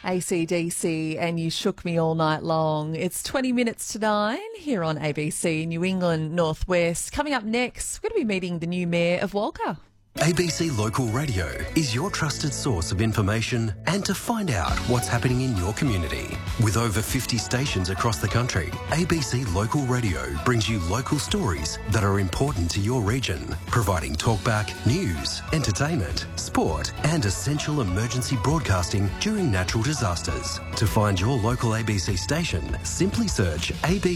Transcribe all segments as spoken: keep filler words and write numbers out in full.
A C D C and You Shook Me All Night Long. It's twenty minutes to nine here on A B C New England Northwest. Coming up next, we're going to be meeting the new Mayor of Walker. A B C Local Radio is your trusted source of information and to find out what's happening in your community. With over fifty stations across the country, A B C Local Radio brings you local stories that are important to your region, providing talkback, news, entertainment, sport and essential emergency broadcasting during natural disasters. To find your local A B C station, simply search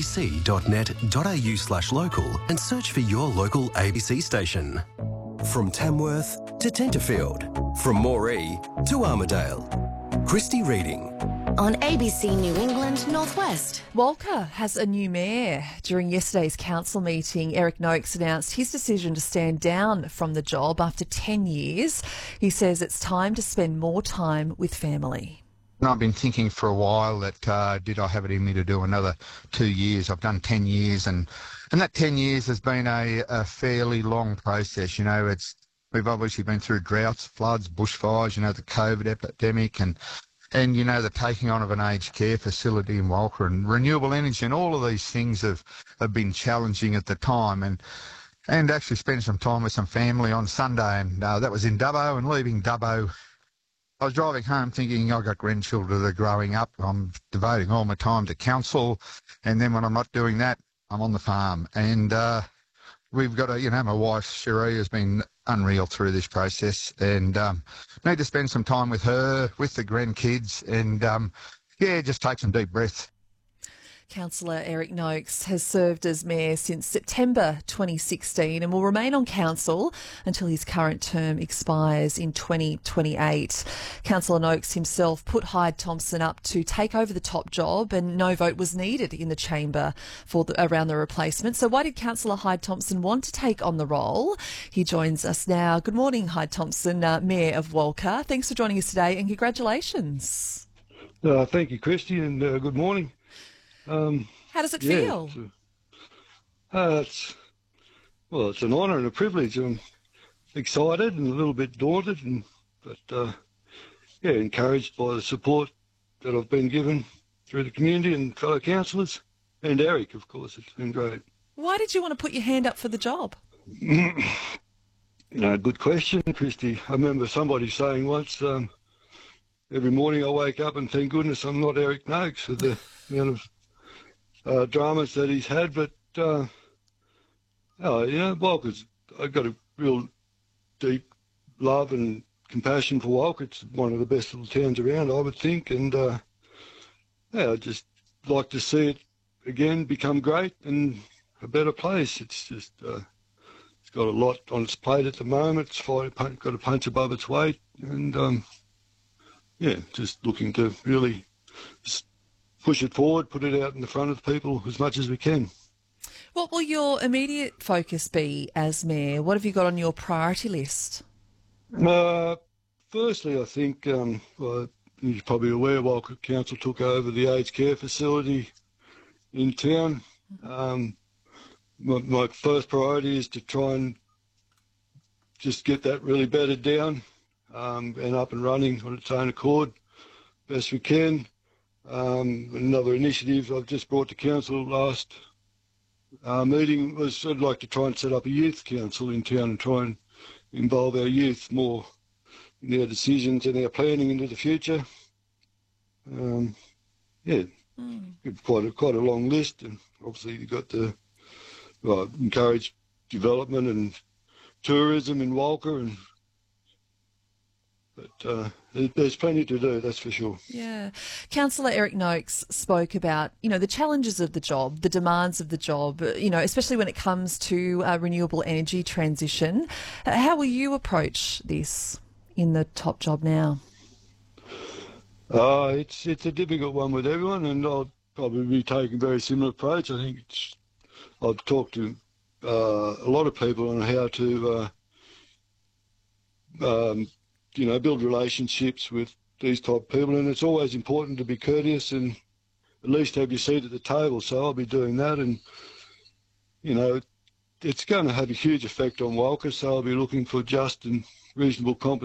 abc.net.au slash local and search for your local A B C station. From Tamworth to Tenterfield, from Moree to Armidale. Christy Reading. On A B C New England Northwest. Walker has a new mayor. During yesterday's council meeting, Eric Noakes announced his decision to stand down from the job after ten years. He says it's time to spend more time with family. I've been thinking for a while that uh, did I have it in me to do another two years. I've done ten years and, and that ten years has been a, a fairly long process. You know, it's we've obviously been through droughts, floods, bushfires, you know, the COVID epidemic and, and you know, the taking on of an aged care facility in Walker and renewable energy and all of these things have, have been challenging at the time. And and actually spend some time with some family on Sunday and uh, that was in Dubbo and leaving Dubbo. I was driving home thinking I've got grandchildren that are growing up. I'm devoting all my time to council. And then when I'm not doing that, I'm on the farm. And uh, we've got a, you know, my wife, Cherie, has been unreal through this process. And um, need to spend some time with her, with the grandkids. And, um, yeah, just take some deep breaths. Councillor Eric Noakes has served as mayor since September twenty sixteen and will remain on council until his current term expires in twenty twenty-eight. Councillor Noakes himself put Hyde Thompson up to take over the top job and no vote was needed in the chamber for the, around the replacement. So why did Councillor Hyde Thompson want to take on the role? He joins us now. Good morning, Hyde Thompson, uh, Mayor of Walker. Thanks for joining us today and congratulations. Uh, thank you, Christy, and uh, good morning. Um, How does it yeah, feel? It's, uh, it's, well, it's an honour and a privilege. I'm excited and a little bit daunted, and but uh, yeah, encouraged by the support that I've been given through the community and fellow councillors, and Eric, of course. It's been great. Why did you want to put your hand up for the job? No, good question, Christy. I remember somebody saying once, um, every morning I wake up and thank goodness I'm not Eric Noakes for the amount of Uh, dramas that he's had, but uh, oh, you know, Walker's, I've got a real deep love and compassion for Walker. It's one of the best little towns around, I would think, and uh, yeah, I'd just like to see it again become great and a better place. It's just, uh, it's got a lot on its plate at the moment. It's fight, got a punch above its weight, and um, yeah, just looking to really just push it forward, put it out in the front of people as much as we can. What will your immediate focus be as mayor? What have you got on your priority list? Uh, firstly, I think, um, well, you're probably aware, Walker Council took over the aged care facility in town. Um, my, my first priority is to try and just get that really bedded down um, and up and running on its own accord best we can. Um, another initiative I've just brought to council last uh, meeting was I'd like to try and set up a youth council in town and try and involve our youth more in their decisions and our planning into the future. Um, yeah, mm. quite a quite a long list, and obviously you've got the well, encourage development and tourism in Walker and. But uh, there's plenty to do, that's for sure. Yeah. Councillor Eric Noakes spoke about, you know, the challenges of the job, the demands of the job, you know, especially when it comes to uh, renewable energy transition. How will you approach this in the top job now? Uh, it's it's a difficult one with everyone, and I'll probably be taking a very similar approach. I think it's, I've talked to uh, a lot of people on how to uh, um, you know, build relationships with these type of people, and it's always important to be courteous and at least have your seat at the table. So I'll be doing that, and you know, it's going to have a huge effect on Walker. So I'll be looking for just and reasonable compensation